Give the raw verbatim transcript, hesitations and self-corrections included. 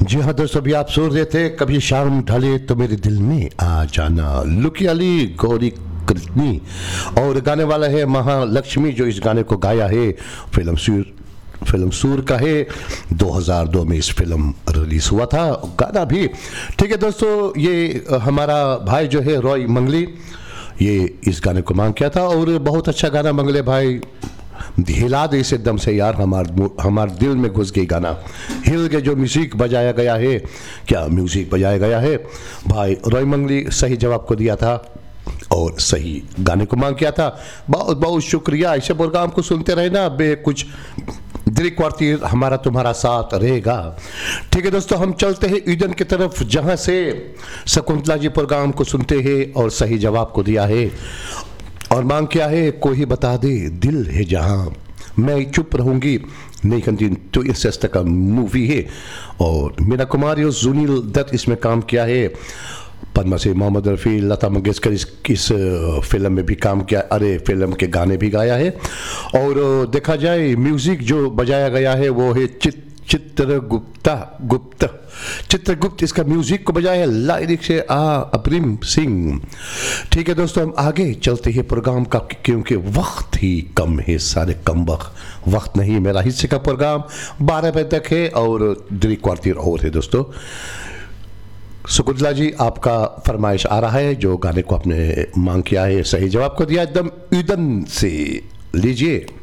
जी हाँ दोस्तों, अभी आप सुन रहे थे कभी शाम ढले तो मेरे दिल में आ जाना, लुकी अली गौरी कृष्णी, और गाने वाला है महालक्ष्मी, जो इस गाने को गाया है फिल्म सूर फिल्म सूर का है। दो हज़ार दो में इस फिल्म रिलीज हुआ था, गाना भी ठीक है दोस्तों। ये हमारा भाई जो है रॉय मंगली, ये इस गाने को मांग किया था, और बहुत अच्छा गाना मंगले भाई, हिला दे इसे दम से यार, हमार हमार दिल में घुस गई गाना, हिल के जो म्यूज़िक बजाया गया है, क्या म्यूज़िक बजाया गया है भाई। रॉय मंगली सही जवाब को दिया था और सही गाने को मांग किया था। बहुत बहुत शुक्रिया, ऐसे प्रोग्राम को सुनते रहे ना, बे कुछ दिल क्वार्तिर हमारा तुम्हारा साथ रहेगा। ठीक है दोस्तों, हम चलते हैं ईडन की तरफ, जहां से शकुंतला जी प्रोग्राम को सुनते हैं और सही जवाब को दिया है और मांग किया है, कोई बता दे दिल है जहां, मैं चुप रहूंगी नहीं कंटिन, तो इस सस्ता का मूवी है और मीना कुमारी और जुनील दत्त इसमें काम किया है। पद्मा से मोहम्मद रफ़ी, लता मंगेशकर इस इस फिल्म में भी काम किया, अरे फिल्म के गाने भी गाया है। और देखा जाए म्यूज़िक जो बजाया गया है वो है चित चित्रगुप्ता गुप्त चित्रगुप्त इसका म्यूजिक को बजाया है, लाइरिक से आ अप्रिम सिंह। ठीक है दोस्तों, हम आगे चलते हैं प्रोग्राम का, क्योंकि वक्त ही कम है, सारे कम वक्त वक्त नहीं। मेरा हिस्से का प्रोग्राम बारह बजे तक है और दिल क्वार्तिर और है दोस्तों। शकुंतला जी, आपका फरमाइश आ रहा है, जो गाने को आपने मांग किया है, सही जवाब को दिया एकदम ईदन से, लीजिए।